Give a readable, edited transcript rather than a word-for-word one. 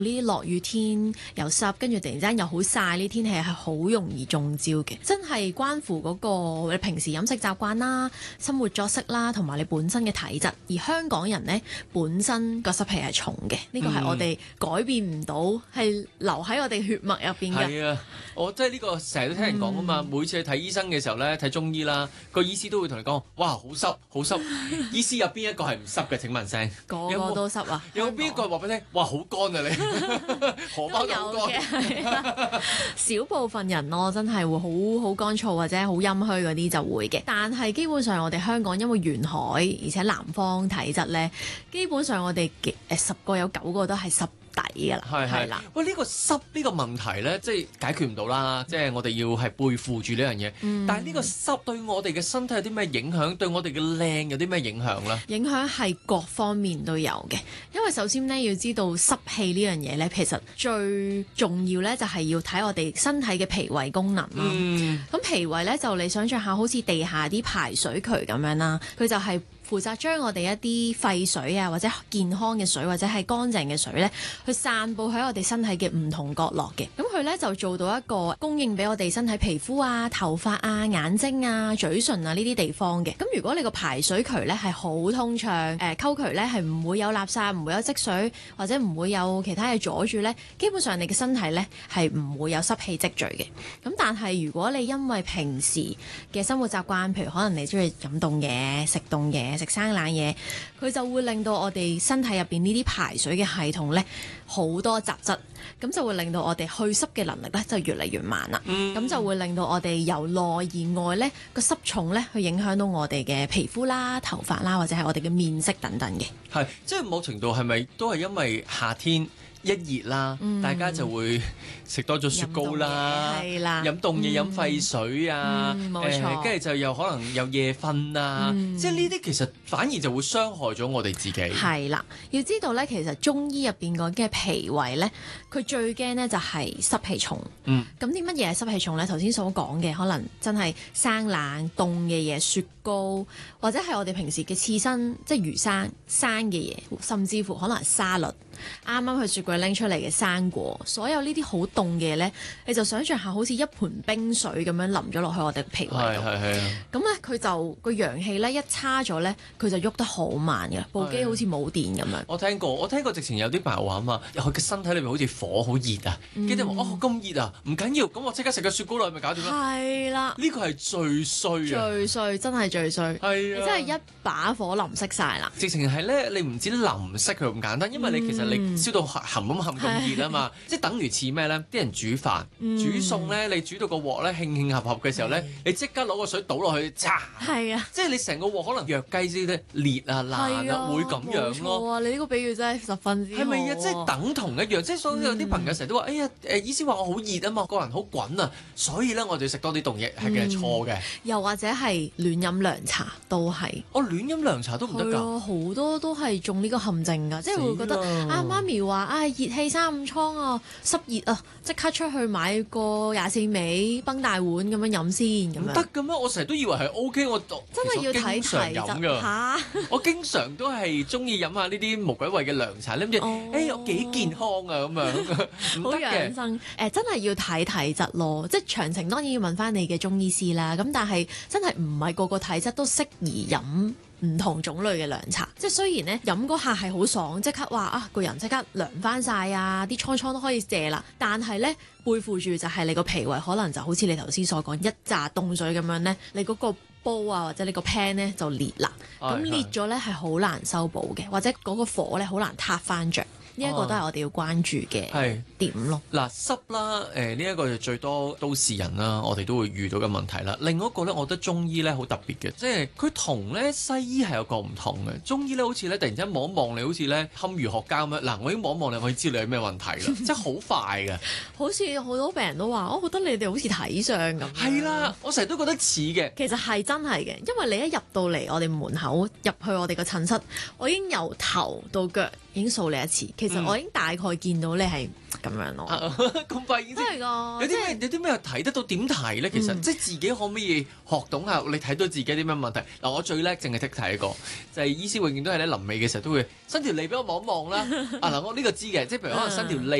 呢啲落雨天又濕，跟住突然之間又好曬，呢天氣係好容易中招嘅。真係關乎嗰個你平時飲食習慣啦、生活作息啦，同埋你本身嘅體質。而香港人呢，本身個濕氣係重嘅，呢個係我哋改變唔到，係留喺我哋血脈入邊嘅。 係啊，我即係呢個成日都聽人講啊嘛。每次去睇醫生嘅時候咧，睇中醫啦，個醫師都會同你講：哇，好濕，好濕。醫師有邊一個係唔濕嘅？請問聲， 個個都濕啊！ 有邊一個話俾你聽？哇，好乾啊你！荷包都好乾嘅，少部分人咯，真係會好乾燥或者好陰虛嗰啲就會嘅。但係基本上我哋香港因為沿海，而且南方體質咧，基本上我哋10個有9個都係濕底㗎啦，係啦。 喂，呢個濕呢個問題咧，即係解決唔到啦，即係我哋要係背負住呢樣嘢。但係呢個濕對我哋嘅身體有啲咩影響？對我哋嘅靚有啲咩影響咧？ 影響係各方面都有嘅，因為首先咧要知道濕氣呢樣嘢咧，其實最重要咧就係要睇我哋身體嘅脾胃功能啦。咁脾胃咧就你想象下，好似地下啲排水渠咁樣啦，佢就係負責將我哋一啲廢水啊，或者健康嘅水，或者係乾淨嘅水咧，去散佈喺我哋身體嘅唔同角落嘅。咁佢咧就做到一個供應俾我哋身體皮膚啊、頭髮啊、眼睛啊、嘴唇啊呢啲地方嘅。咁如果你個排水渠咧係好通暢，溝渠咧係唔會有垃圾、唔會有積水，或者唔會有其他嘢阻住咧，基本上你嘅身體咧係唔會有濕氣積聚嘅。咁但係如果你因為平時嘅生活習慣，譬如可能你中意飲凍嘢、食凍嘢、食生冷嘢，佢就會令到我哋身體入邊呢啲排水嘅系統咧好多雜質，咁就會令到我哋去濕嘅能力咧就越嚟越慢啦。咁就會令到我哋由內而外咧個濕重咧去影響到我哋嘅皮膚啦、頭髮啦，或者係我哋嘅面色等等嘅。 係，即係某程度係咪都係因為夏天一熱啦，大家就會食多咗雪糕啦，飲凍嘢、飲廢水啊，跟住就又可能有夜瞓啊，即係呢啲其實反而就會傷害咗我哋自己。 係啦，要知道咧，其實中醫入邊講嘅脾胃咧，佢最驚咧就係濕氣重。咁啲乜嘢係濕氣重咧？頭先所講嘅可能真係生冷凍嘅嘢、雪糕，或者係我哋平時嘅刺身，即係魚生嘅嘢，甚至乎可能係沙律。啱啱去雪櫃拎出嚟嘅生果，所有呢啲好凍嘅嘢咧，你就想象下好似一盆冰水咁樣淋咗落去我哋嘅脾胃度。咁咧佢就個陽氣咧一差咗咧，佢就喐得好慢嘅，部機好似冇電咁樣。 我聽過直情有啲朋友話啊嘛，佢嘅身體裏面好似火好熱啊，跟住話咁熱啊，唔緊要，咁我即刻食個雪糕落去咪搞掂啦。係啦，呢個係最衰啊！最衰，真係最衰。係啊，真係一把火淋熄晒啦。直情係咧，你唔止淋熄佢咁簡單，因為你其實你燒到冚咁熱啊嘛，即係等於似咩咧？啲人煮飯、煮餸咧，你煮到個鑊咧興合嘅時候咧，你即刻攞個水倒落去，炸！係啊，即係你成個鑊可能弱雞先咧裂啊爛啊，會咁樣咯。哇！你呢個比喻真係十分之好。係咪啊？即係等同一樣，即係所以有啲朋友成日都話：哎呀，醫師話我好熱啊嘛，個人好滾啊，所以咧我哋要食多啲凍嘢，係嘅錯嘅。又或者係亂飲涼茶都係。亂飲涼茶都唔得㗎。好多都係中呢個陷阱㗎，即係會覺得媽咪話熱氣生暗瘡啊，濕熱啊，即刻出去買個24味崩大碗咁樣飲先咁樣。得嘅咩？我成日都以為係 OK，我真係要睇體質嚇。我經常都係中意飲下呢啲無鬼味嘅涼茶，諗住我幾健康啊咁樣，好養生。真係要睇體質咯，即係詳情當然要問翻你嘅中醫師啦。咁但係真係唔係個個體質都適宜飲唔同種類嘅涼茶，即係雖然咧飲嗰下係好爽，即刻話個人即刻涼翻晒啊，啲瘡瘡都可以謝啦，但係咧背負住就係你個脾胃可能就好似你頭先所講一紮凍水咁樣咧，你嗰個煲啊或者你個 pan 咧就裂啦，咁裂咗咧係好難修補嘅，或者嗰個火咧好難撻翻着。呢一個都係我哋要關注嘅點咯。嗱，濕啦，呢一個就最多都市人啦，我哋都會遇到嘅問題啦。另外一個咧，我覺得中醫咧好特別嘅，即係佢同咧西醫係有個唔同嘅。中醫咧好似咧突然之間望一望你，好似咧堪輿學家咁樣。嗱，我已經望一望你，我已經知你有咩問題啦，即係好快嘅。好似好多病人都話，我覺得你哋好似睇相咁。係啦，我成日都覺得似嘅。其實係真係嘅，因為你一入到嚟我哋門口，入去我哋個診室，我已經由頭到腳已經掃你一次。其實我已經大概見到你係咁樣咯。 咁快已經真係㗎， 有啲咩睇得到點睇咧？其實即係自己可唔可以學懂下？你睇到自己啲咩問題？嗱，我最叻淨係識睇一個，就係醫師永遠都係咧臨尾嘅時候都會伸條脷俾我望一望啦。嗱，我呢個知嘅，即係譬如可能伸條脷